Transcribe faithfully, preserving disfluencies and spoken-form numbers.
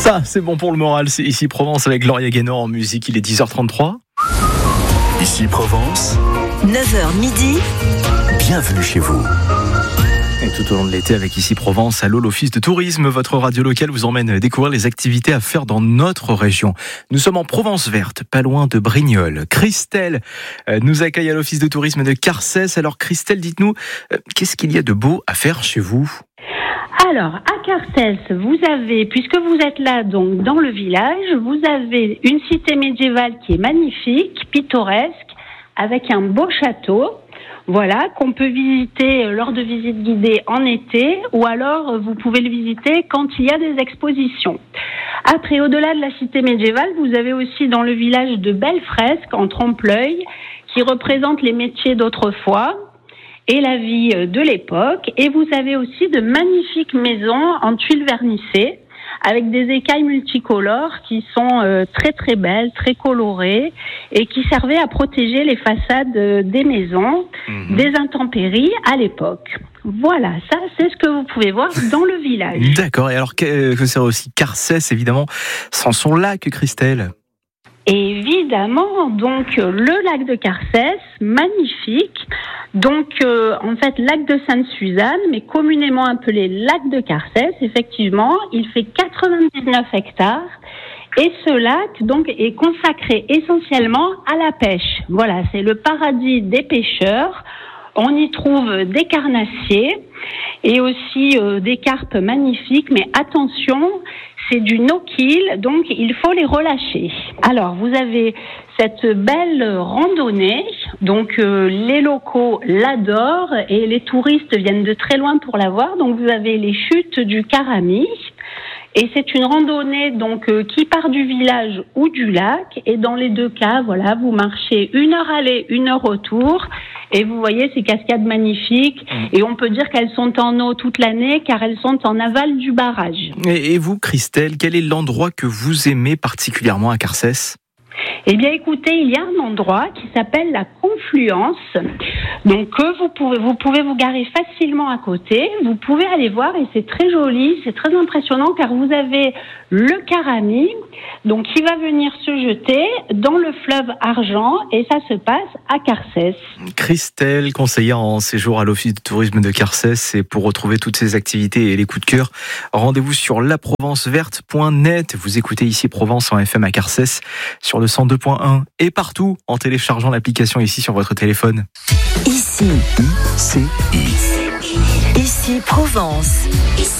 Ça, c'est bon pour le moral. C'est Ici Provence avec Gloria Gaynor en musique. Il est dix heures trente-trois. Ici Provence, neuf heures midi. Bienvenue chez vous. Et tout au long de l'été avec Ici Provence, allô l'Office de tourisme, votre radio locale vous emmène découvrir les activités à faire dans notre région. Nous sommes en Provence verte, pas loin de Brignoles. Christelle nous accueille à l'Office de tourisme de Carcès. Alors Christelle, dites-nous, qu'est-ce qu'il y a de beau à faire chez vous ? Alors, à Carcès, vous avez, puisque vous êtes là donc dans le village, vous avez une cité médiévale qui est magnifique, pittoresque, avec un beau château, voilà, qu'on peut visiter lors de visites guidées en été, ou alors vous pouvez le visiter quand il y a des expositions. Après, au-delà de la cité médiévale, vous avez aussi dans le village de belles fresques en trompe-l'œil qui représentent les métiers d'autrefois et la vie de l'époque. Et vous avez aussi de magnifiques maisons en tuiles vernissées avec des écailles multicolores qui sont euh, très très belles, très colorées et qui servaient à protéger les façades des maisons mmh. des intempéries à l'époque. Voilà, ça c'est ce que vous pouvez voir dans le village. D'accord, et alors que, que c'est aussi Carcès évidemment, sans son lac, Christelle ? Évidemment, donc le lac de Carcès, magnifique. Donc euh, en fait lac de Sainte-Suzanne, mais communément appelé lac de Carcès, effectivement, il fait quatre-vingt-dix-neuf hectares. Et ce lac donc est consacré essentiellement à la pêche. Voilà, c'est le paradis des pêcheurs. On y trouve des carnassiers et aussi euh, des carpes magnifiques, mais attention, c'est du no-kill, donc il faut les relâcher. Alors, vous avez cette belle randonnée, donc euh, les locaux l'adorent et les touristes viennent de très loin pour la voir. Donc, vous avez les chutes du Carami. Et c'est une randonnée donc euh, qui part du village ou du lac. Et dans les deux cas, voilà, vous marchez une heure aller, une heure retour. Et vous voyez ces cascades magnifiques. Et on peut dire qu'elles sont en eau toute l'année car elles sont en aval du barrage. Et, et vous, Christelle, quel est l'endroit que vous aimez particulièrement à Carcès ? Eh bien, écoutez, il y a un endroit qui s'appelle la Confluence. Donc, que vous pouvez, vous pouvez vous garer facilement à côté. Vous pouvez aller voir et c'est très joli, c'est très impressionnant car vous avez le Carami, donc qui va venir se jeter dans le fleuve Argent et ça se passe à Carcès. Christelle, conseillère en séjour à l'Office de tourisme de Carcès, et pour retrouver toutes ces activités et les coups de cœur, rendez-vous sur la provence verte point net. Vous écoutez Ici Provence en F M à Carcès sur le cent deux point un et partout en téléchargeant l'application ici sur votre téléphone. Ici, Ici, Ici Provence.